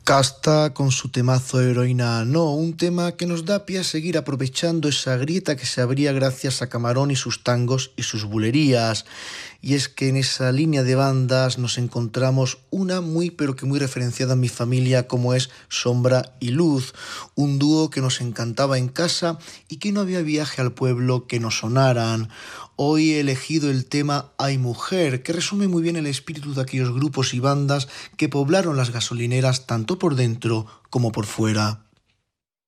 Casta con su temazo Heroína No, un tema que nos da pie a seguir aprovechando esa grieta que se abría gracias a Camarón y sus tangos y sus bulerías. Y es que en esa línea de bandas nos encontramos una muy pero que muy referenciada en mi familia, como es Sombra y Luz, un dúo que nos encantaba en casa y que no había viaje al pueblo que nos sonaran. Hoy he elegido el tema Ay Mujer, que resume muy bien el espíritu de aquellos grupos y bandas que poblaron las gasolineras tanto por dentro como por fuera.